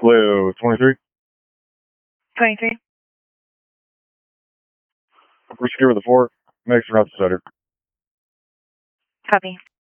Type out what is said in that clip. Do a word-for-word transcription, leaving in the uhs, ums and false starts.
Cleo twenty-three. twenty-three. We're secure with the four. Make sure not to stutter. Copy.